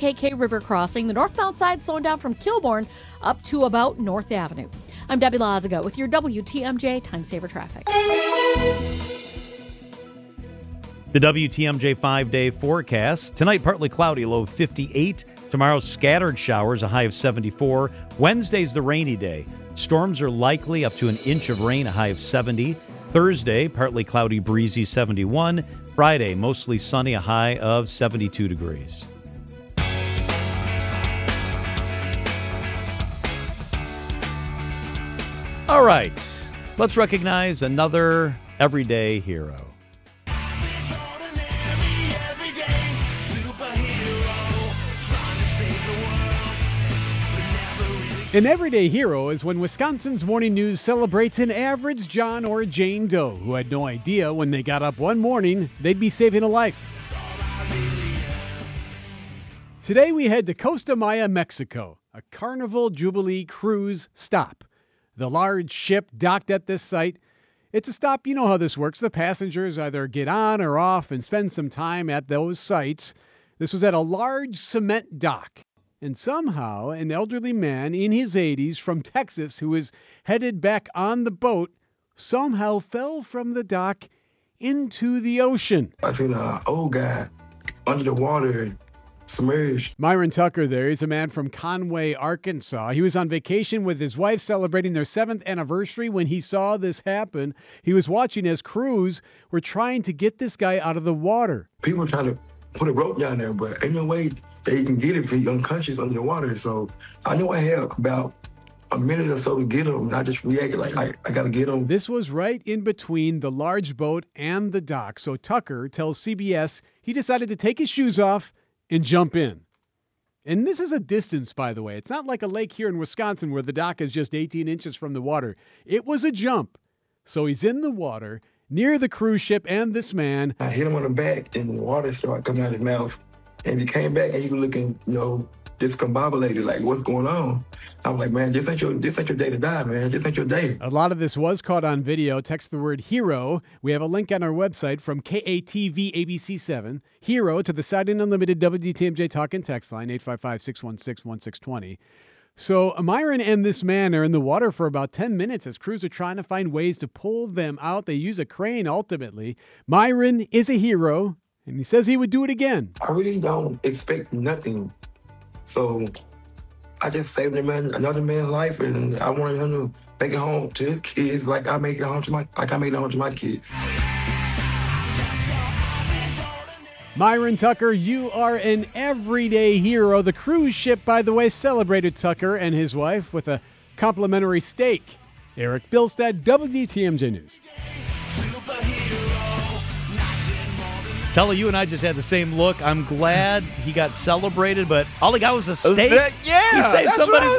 KK River crossing. The northbound side slowing down from Kilbourne up to about North Avenue. I'm Debbie Lazaga with your WTMJ Time Saver Traffic. The WTMJ 5-day forecast. Tonight, partly cloudy, low of 58. Tomorrow, scattered showers, a high of 74. Wednesday's the rainy day. Storms are likely, up to an inch of rain, a high of 70. Thursday, partly cloudy, breezy, 71. Friday, mostly sunny, a high of 72 degrees. All right, let's recognize another everyday hero. An everyday hero is when Wisconsin's Morning News celebrates an average John or Jane Doe who had no idea when they got up one morning they'd be saving a life. Today we head to Costa Maya, Mexico, a Carnival Jubilee cruise stop. The large ship docked at this site. It's a stop, you know how this works. The passengers either get on or off and spend some time at those sites. This was at a large cement dock. And somehow, an elderly man in his 80s from Texas who was headed back on the boat somehow fell from the dock into the ocean. I seen an old guy under the water, submerged. Myron Tucker there. He's a man from Conway, Arkansas. He was on vacation with his wife celebrating their 7th anniversary when he saw this happen. He was watching as crews were trying to get this guy out of the water. People were trying to put a rope down there, but ain't no way they can get it if he's unconscious under the water. So I knew I had about a minute or so to get him, and I just reacted like, I got to get him. This was right in between the large boat and the dock. So Tucker tells CBS he decided to take his shoes off and jump in. And this is a distance, by the way. It's not like a lake here in Wisconsin where the dock is just 18 inches from the water. It was a jump. So he's in the water near the cruise ship and this man. I hit him on the back, and the water started coming out of his mouth. And he came back, and he was looking, discombobulated, like, what's going on? I'm like, man, this ain't your day to die, man. This ain't your day. A lot of this was caught on video. Text the word HERO. We have a link on our website from KATV ABC7. HERO to the Siding Unlimited WTMJ Talk and Text line, 855-616-1620. So Myron and this man are in the water for about 10 minutes as crews are trying to find ways to pull them out. They use a crane ultimately. Myron is a hero, and he says he would do it again. I really don't expect nothing. So I just saved another man's life, and I wanted him to make it home to his kids like I made it home to my kids. Myron Tucker, you are an everyday hero. The cruise ship, by the way, celebrated Tucker and his wife with a complimentary steak. Eric Bilstead, WTMJ News. Tella, you and I just had the same look. I'm glad he got celebrated, but all he got was a steak. He saved somebody's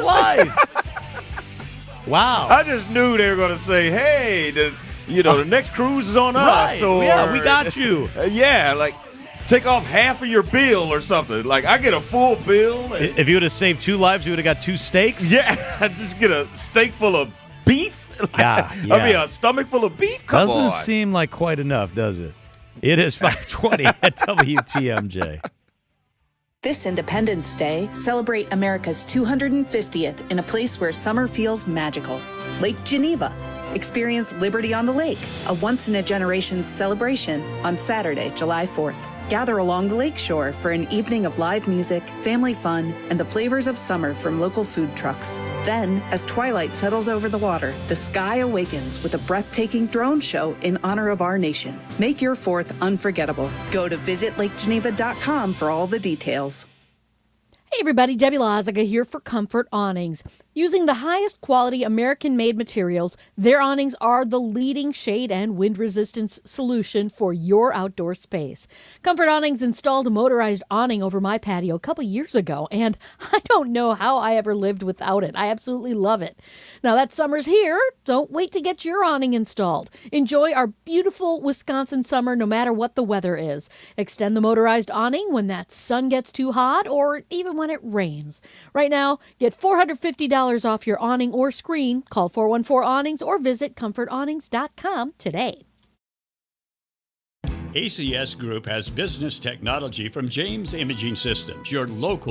life. Wow. I just knew they were going to say, hey, the next cruise is on us. Right. Yeah, we got you. Take off half of your bill or something. Like, I get a full bill. If you would have saved 2 lives, you would have got 2 steaks? Yeah, I just get a steak full of beef. Yeah. I mean, a stomach full of beef? Come on. Doesn't seem like quite enough, does it? It is 5:20 at WTMJ. This Independence Day, celebrate America's 250th in a place where summer feels magical. Lake Geneva. Experience Liberty on the Lake, a once-in-a-generation celebration on Saturday, July 4th. Gather along the lakeshore for an evening of live music, family fun, and the flavors of summer from local food trucks. Then, as twilight settles over the water, the sky awakens with a breathtaking drone show in honor of our nation. Make your 4th unforgettable. Go to visitlakegeneva.com for all the details. Hey everybody, Debbie Lazaga here for Comfort Awnings. Using the highest quality American-made materials, their awnings are the leading shade and wind resistance solution for your outdoor space. Comfort Awnings installed a motorized awning over my patio a couple years ago, and I don't know how I ever lived without it. I absolutely love it. Now that summer's here, don't wait to get your awning installed. Enjoy our beautiful Wisconsin summer no matter what the weather is. Extend the motorized awning when that sun gets too hot or even when it rains. Right now, get $450 off your awning or screen. Call 414-AWNINGS or visit comfortawnings.com today. ACS Group has business technology from James Imaging Systems, your local